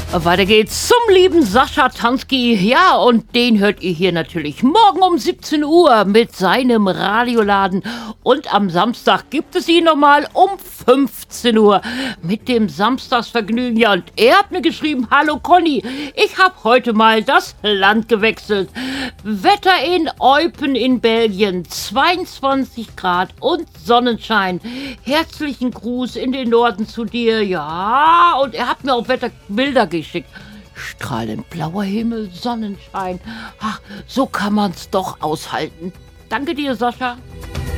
Weiter geht's zum lieben Sascha Tansky. Ja, und den hört ihr hier natürlich morgen um 17 Uhr mit seinem Radioladen. Und am Samstag gibt es ihn nochmal um 15 Uhr mit dem Samstagsvergnügen. Ja, und er hat mir geschrieben, hallo Conny, ich habe heute mal das Land gewechselt. Wetter in Eupen in Belgien, 22 Grad und Sonnenschein. Herzlichen Gruß in den Norden zu dir. Ja, und er hat mir auch Wetterbilder geschickt. Strahlend blauer Himmel, Sonnenschein. Ach, so kann man's doch aushalten. Danke dir, Sascha.